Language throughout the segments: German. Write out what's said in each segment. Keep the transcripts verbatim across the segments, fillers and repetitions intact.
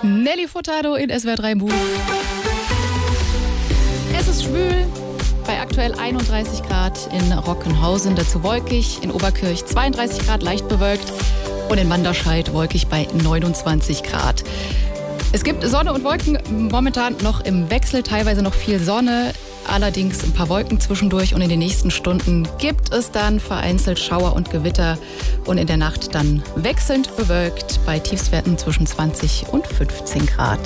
Nelly Furtado in S W R drei Move. Es ist schwül, bei aktuell einunddreißig Grad in Rockenhausen, dazu wolkig, in Oberkirch zweiunddreißig Grad, leicht bewölkt und in Manderscheid wolkig bei neunundzwanzig Grad. Es gibt Sonne und Wolken momentan noch im Wechsel, teilweise noch viel Sonne, allerdings ein paar Wolken zwischendurch und in den nächsten Stunden gibt es dann vereinzelt Schauer und Gewitter und in der Nacht dann wechselnd bewölkt bei Tiefstwerten zwischen zwanzig und fünfzehn Grad.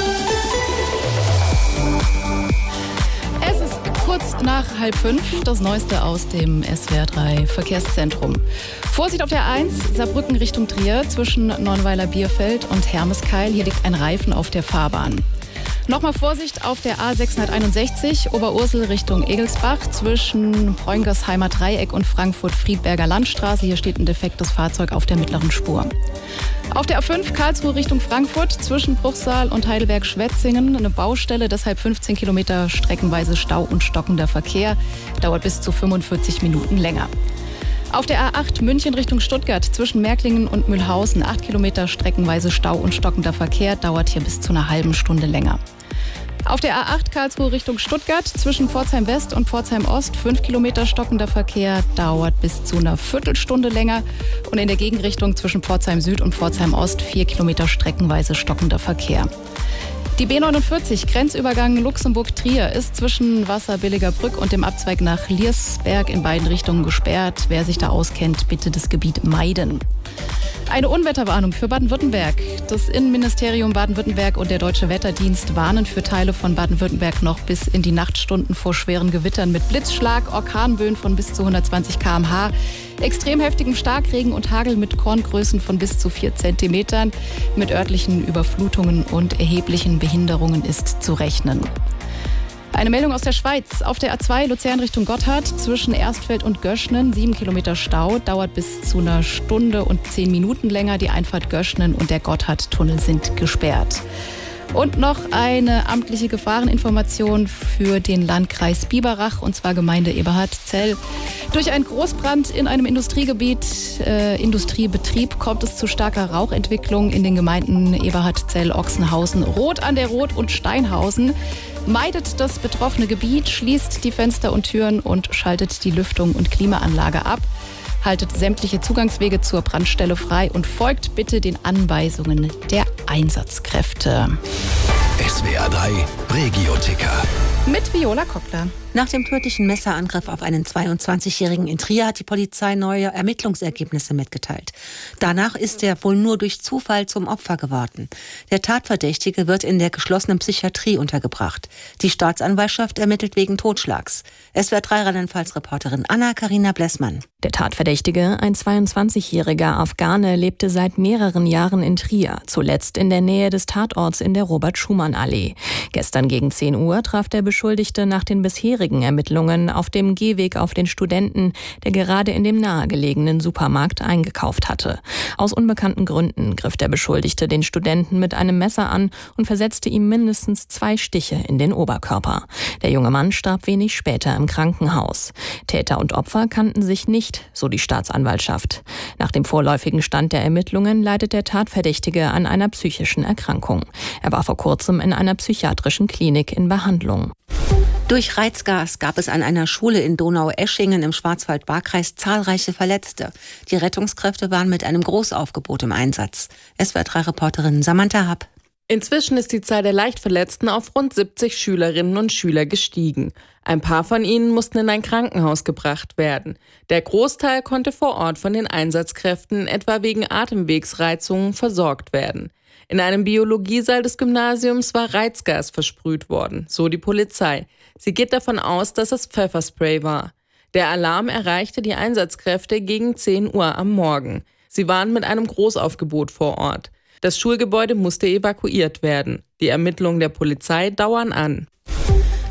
Es ist kurz nach halb fünf, das Neueste aus dem S W R drei Verkehrszentrum. Vorsicht auf der eins, Saarbrücken Richtung Trier zwischen Nonnweiler-Bierfeld und Hermeskeil. Hier liegt ein Reifen auf der Fahrbahn. Nochmal Vorsicht auf der A sechshunderteinundsechzig, Oberursel Richtung Egelsbach zwischen Preungersheimer Dreieck und Frankfurt-Friedberger Landstraße. Hier steht ein defektes Fahrzeug auf der mittleren Spur. Auf der A fünf Karlsruhe Richtung Frankfurt zwischen Bruchsal und Heidelberg-Schwetzingen eine Baustelle, deshalb fünfzehn Kilometer streckenweise Stau und stockender Verkehr. Dauert bis zu fünfundvierzig Minuten länger. Auf der A acht München Richtung Stuttgart zwischen Märklingen und Mühlhausen acht Kilometer streckenweise Stau und stockender Verkehr, dauert hier bis zu einer halben Stunde länger. Auf der A acht Karlsruhe Richtung Stuttgart zwischen Pforzheim West und Pforzheim Ost fünf Kilometer stockender Verkehr, dauert bis zu einer Viertelstunde länger. Und in der Gegenrichtung zwischen Pforzheim Süd und Pforzheim Ost vier Kilometer streckenweise stockender Verkehr. Die B neunundvierzig Grenzübergang Luxemburg-Trier ist zwischen Wasserbilliger Brück und dem Abzweig nach Liersberg in beiden Richtungen gesperrt. Wer sich da auskennt, bitte das Gebiet meiden. Eine Unwetterwarnung für Baden-Württemberg. Das Innenministerium Baden-Württemberg und der Deutsche Wetterdienst warnen für Teile von Baden-Württemberg noch bis in die Nachtstunden vor schweren Gewittern mit Blitzschlag, Orkanböen von bis zu hundertzwanzig Kilometer pro Stunde, extrem heftigem Starkregen und Hagel mit Korngrößen von bis zu vier Zentimetern. Mit örtlichen Überflutungen und erheblichen Behinderungen ist zu rechnen. Eine Meldung aus der Schweiz. Auf der A zwei Luzern Richtung Gotthard zwischen Erstfeld und Göschnen sieben Kilometer Stau, dauert bis zu einer Stunde und zehn Minuten länger. Die Einfahrt Göschnen und der Gotthardtunnel sind gesperrt. Und noch eine amtliche Gefahreninformation für den Landkreis Biberach, und zwar Gemeinde Eberhardzell. Durch einen Großbrand in einem Industriegebiet, äh, Industriebetrieb, kommt es zu starker Rauchentwicklung in den Gemeinden Eberhardzell, Ochsenhausen, Roth an der Roth und Steinhausen. Meidet das betroffene Gebiet, schließt die Fenster und Türen und schaltet die Lüftung und Klimaanlage ab. Haltet sämtliche Zugangswege zur Brandstelle frei und folgt bitte den Anweisungen der Einsatzkräfte. S W R drei Regio-Ticker. Mit Viola Kockler. Nach dem tödlichen Messerangriff auf einen zweiundzwanzigjährigen in Trier hat die Polizei neue Ermittlungsergebnisse mitgeteilt. Danach ist er wohl nur durch Zufall zum Opfer geworden. Der Tatverdächtige wird in der geschlossenen Psychiatrie untergebracht. Die Staatsanwaltschaft ermittelt wegen Totschlags. S W R drei Rheinland-Pfalz-Reporterin Anna-Karina Blessmann. Der Tatverdächtige, ein zweiundzwanzigjähriger Afghane, lebte seit mehreren Jahren in Trier, zuletzt in der Nähe des Tatorts in der Robert-Schumann-Allee. Gestern gegen zehn Uhr traf der Beschuldigte nach den bisherigen Ermittlungen auf dem Gehweg auf den Studenten, der gerade in dem nahegelegenen Supermarkt eingekauft hatte. Aus unbekannten Gründen griff der Beschuldigte den Studenten mit einem Messer an und versetzte ihm mindestens zwei Stiche in den Oberkörper. Der junge Mann starb wenig später im Krankenhaus. Täter und Opfer kannten sich nicht, so die Staatsanwaltschaft. Nach dem vorläufigen Stand der Ermittlungen leidet der Tatverdächtige an einer psychischen Erkrankung. Er war vor kurzem in einer psychiatrischen Klinik in Behandlung. Durch Reizgas gab es an einer Schule in Donaueschingen im Schwarzwald-Baar-Kreis zahlreiche Verletzte. Die Rettungskräfte waren mit einem Großaufgebot im Einsatz. S W R drei Reporterin Samantha Happ. Inzwischen ist die Zahl der Leichtverletzten auf rund siebzig Schülerinnen und Schüler gestiegen. Ein paar von ihnen mussten in ein Krankenhaus gebracht werden. Der Großteil konnte vor Ort von den Einsatzkräften etwa wegen Atemwegsreizungen versorgt werden. In einem Biologiesaal des Gymnasiums war Reizgas versprüht worden, so die Polizei. Sie geht davon aus, dass es Pfefferspray war. Der Alarm erreichte die Einsatzkräfte gegen zehn Uhr am Morgen. Sie waren mit einem Großaufgebot vor Ort. Das Schulgebäude musste evakuiert werden. Die Ermittlungen der Polizei dauern an.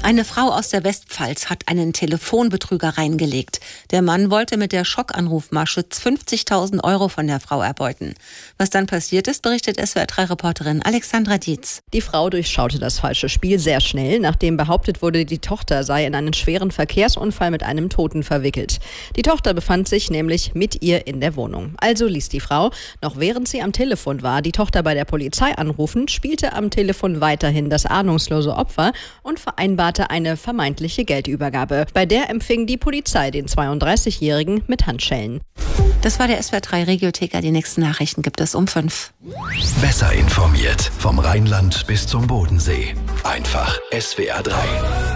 Eine Frau aus der Westpfalz hat einen Telefonbetrüger reingelegt. Der Mann wollte mit der Schockanrufmasche fünfzigtausend Euro von der Frau erbeuten. Was dann passiert ist, berichtet S W R drei Reporterin Alexandra Dietz. Die Frau durchschaute das falsche Spiel sehr schnell, nachdem behauptet wurde, die Tochter sei in einen schweren Verkehrsunfall mit einem Toten verwickelt. Die Tochter befand sich nämlich mit ihr in der Wohnung. Also ließ die Frau, noch während sie am Telefon war, die Tochter bei der Polizei anrufen, spielte am Telefon weiterhin das ahnungslose Opfer und vereinbarte eine vermeintliche Geldübergabe. Bei der empfing die Polizei den zweiunddreißigjährigen mit Handschellen. Das war der S W R drei Regiotheka. Die nächsten Nachrichten gibt es um fünf. Besser informiert vom Rheinland bis zum Bodensee. Einfach S W R drei.